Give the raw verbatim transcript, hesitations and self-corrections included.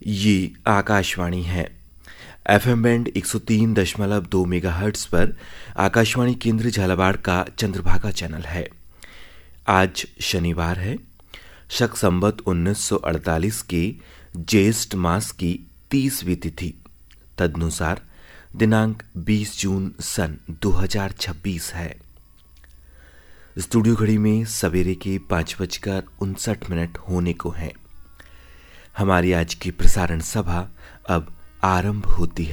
ये आकाशवाणी है। FM band एक सौ तीन दशमलव दो मेगाहर्ट्ज पर आकाशवाणी केंद्र झालावाड़ का चंद्रभागा चैनल है। आज शनिवार है, शक संवत उन्नीस सौ अड़तालीस के ज्येष्ठ मास की तीसवीं तिथि, तदनुसार दिनांक बीस जून सन दो हज़ार छब्बीस है। स्टूडियो घड़ी में सवेरे के पाँच बजकर उनसठ मिनट होने को हैं। हमारी आज की प्रसारण सभा अब आरंभ होती है।